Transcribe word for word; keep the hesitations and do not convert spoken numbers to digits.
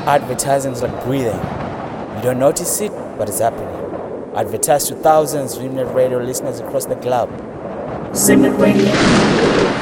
Advertising is like breathing. You don't notice it, but it's happening. Advertise to thousands of Simnet Radio listeners across the globe. Simnet Radio.